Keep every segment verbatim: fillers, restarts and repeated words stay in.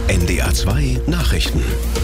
N D R zwei Nachrichten.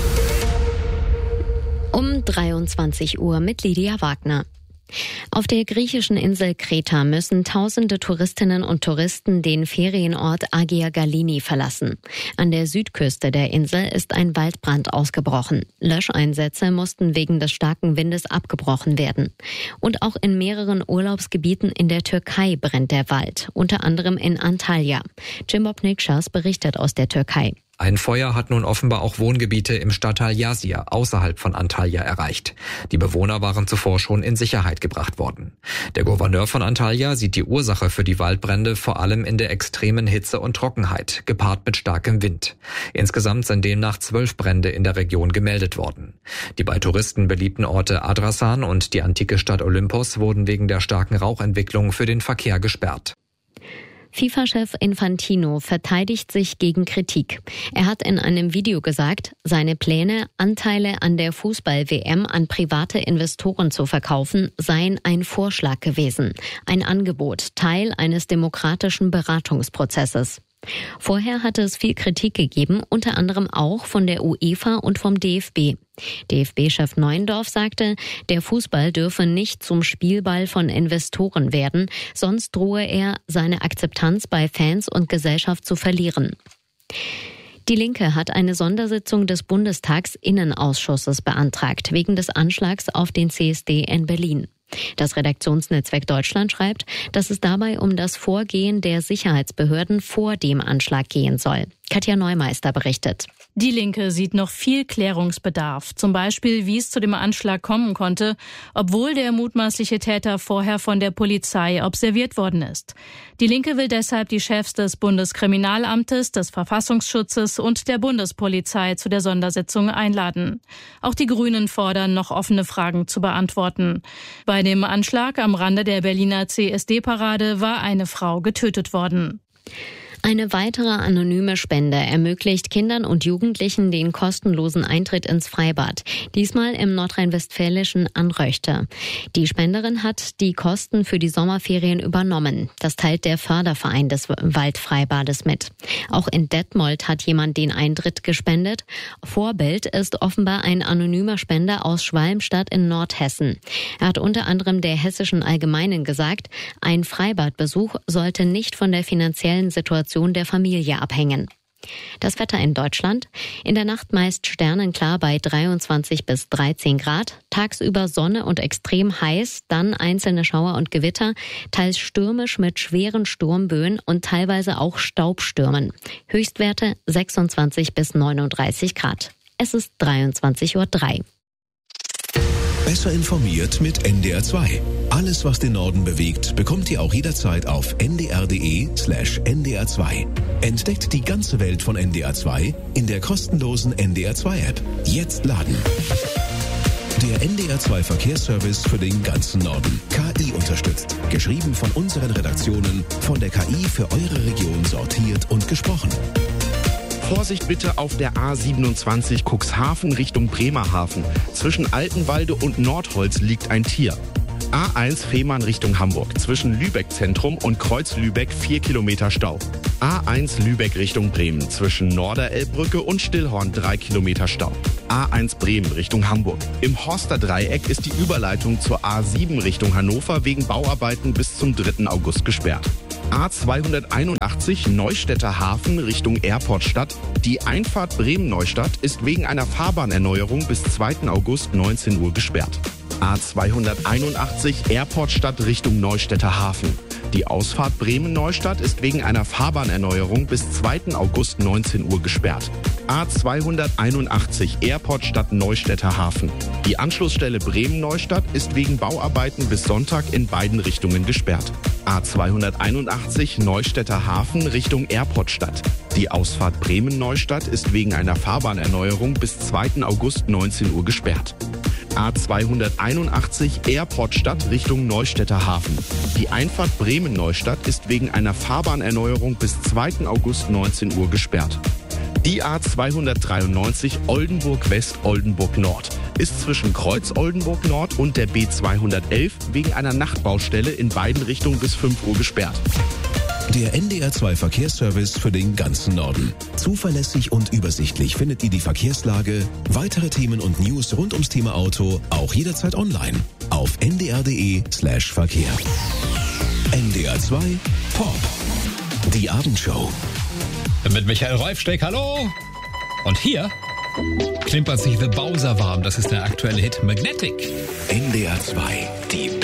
Um dreiundzwanzig Uhr mit Lydia Wagner. Auf der griechischen Insel Kreta müssen tausende Touristinnen und Touristen den Ferienort Agia Galini verlassen. An der Südküste der Insel ist ein Waldbrand ausgebrochen. Löscheinsätze mussten wegen des starken Windes abgebrochen werden. Und auch in mehreren Urlaubsgebieten in der Türkei brennt der Wald, unter anderem in Antalya. Jimbob Nikschas berichtet aus der Türkei. Ein Feuer hat nun offenbar auch Wohngebiete im Stadtteil Yazir außerhalb von Antalya erreicht. Die Bewohner waren zuvor schon in Sicherheit gebracht worden. Der Gouverneur von Antalya sieht die Ursache für die Waldbrände vor allem in der extremen Hitze und Trockenheit, gepaart mit starkem Wind. Insgesamt sind demnach zwölf Brände in der Region gemeldet worden. Die bei Touristen beliebten Orte Adrasan und die antike Stadt Olympos wurden wegen der starken Rauchentwicklung für den Verkehr gesperrt. FIFA-Chef Infantino verteidigt sich gegen Kritik. Er hat in einem Video gesagt, seine Pläne, Anteile an der Fußball-W M an private Investoren zu verkaufen, seien ein Vorschlag gewesen. Ein Angebot, Teil eines demokratischen Beratungsprozesses. Vorher hatte es viel Kritik gegeben, unter anderem auch von der UEFA und vom D F B. D F B-Chef Neuendorf sagte, der Fußball dürfe nicht zum Spielball von Investoren werden, sonst drohe er, seine Akzeptanz bei Fans und Gesellschaft zu verlieren. Die Linke hat eine Sondersitzung des Bundestagsinnenausschusses beantragt, wegen des Anschlags auf den C S D in Berlin. Das Redaktionsnetzwerk Deutschland schreibt, dass es dabei um das Vorgehen der Sicherheitsbehörden vor dem Anschlag gehen soll. Katja Neumeister berichtet. Die Linke sieht noch viel Klärungsbedarf. Zum Beispiel, wie es zu dem Anschlag kommen konnte, obwohl der mutmaßliche Täter vorher von der Polizei observiert worden ist. Die Linke will deshalb die Chefs des Bundeskriminalamtes, des Verfassungsschutzes und der Bundespolizei zu der Sondersitzung einladen. Auch die Grünen fordern, noch offene Fragen zu beantworten. Bei dem Anschlag am Rande der Berliner C S D-Parade war eine Frau getötet worden. Eine weitere anonyme Spende ermöglicht Kindern und Jugendlichen den kostenlosen Eintritt ins Freibad, diesmal im nordrhein-westfälischen Anröchte. Die Spenderin hat die Kosten für die Sommerferien übernommen. Das teilt der Förderverein des Waldfreibades mit. Auch in Detmold hat jemand den Eintritt gespendet. Vorbild ist offenbar ein anonymer Spender aus Schwalmstadt in Nordhessen. Er hat unter anderem der Hessischen Allgemeinen gesagt, ein Freibadbesuch sollte nicht von der finanziellen Situation der Familie abhängen. Das Wetter in Deutschland. In der Nacht meist sternenklar bei dreiundzwanzig bis dreizehn Grad. Tagsüber Sonne und extrem heiß, dann einzelne Schauer und Gewitter, teils stürmisch mit schweren Sturmböen und teilweise auch Staubstürmen. Höchstwerte sechsundzwanzig bis neununddreißig Grad. Es ist dreiundzwanzig Uhr drei. Besser informiert mit N D R zwei. Alles, was den Norden bewegt, bekommt ihr auch jederzeit auf n d r punkt d e slash n d r zwei. Entdeckt die ganze Welt von N D R zwei in der kostenlosen N D R zwei App. Jetzt laden. Der N D R zwei Verkehrsservice für den ganzen Norden. K I unterstützt. Geschrieben von unseren Redaktionen, von der K I für eure Region sortiert und gesprochen. Vorsicht bitte auf der A siebenundzwanzig Cuxhaven Richtung Bremerhaven. Zwischen Altenwalde und Nordholz liegt ein Tier. A eins Fehmarn Richtung Hamburg. Zwischen Lübeck Zentrum und Kreuz Lübeck vier Kilometer Stau. A eins Lübeck Richtung Bremen. Zwischen Norderelbbrücke und Stillhorn drei Kilometer Stau. A eins Bremen Richtung Hamburg. Im Horster Dreieck ist die Überleitung zur A sieben Richtung Hannover wegen Bauarbeiten bis zum dritten August gesperrt. A zweihunderteinundachtzig Neustädter Hafen Richtung Airportstadt. Die Einfahrt Bremen-Neustadt ist wegen einer Fahrbahnerneuerung bis zweiten August neunzehn Uhr gesperrt. A zweihunderteinundachtzig Airportstadt Richtung Neustädter Hafen. Die Ausfahrt Bremen-Neustadt ist wegen einer Fahrbahnerneuerung bis zweiten August neunzehn Uhr gesperrt. A zweihunderteinundachtzig Airportstadt Neustädter Hafen. Die Anschlussstelle Bremen-Neustadt ist wegen Bauarbeiten bis Sonntag in beiden Richtungen gesperrt. A zweihunderteinundachtzig Neustädter Hafen Richtung Airportstadt. Die Ausfahrt Bremen-Neustadt ist wegen einer Fahrbahnerneuerung bis zweiten August neunzehn Uhr gesperrt. A zweihunderteinundachtzig Airportstadt Richtung Neustädter Hafen. Die Einfahrt Bremen-Neustadt ist wegen einer Fahrbahnerneuerung bis zweiten August neunzehn Uhr gesperrt. Die A zweihundertdreiundneunzig Oldenburg West Oldenburg Nord ist zwischen Kreuz Oldenburg Nord und der B zweihundertelf wegen einer Nachtbaustelle in beiden Richtungen bis fünf Uhr gesperrt. Der N D R zwei Verkehrsservice für den ganzen Norden. Zuverlässig und übersichtlich findet ihr die Verkehrslage, weitere Themen und News rund ums Thema Auto auch jederzeit online auf n d r punkt d e slash verkehr. N D R zwei Pop. Die Abendshow. Mit Michael Reufsteck, hallo. Und hier klimpert sich The Bowser warm. Das ist der aktuelle Hit Magnetic. N D R zwei, die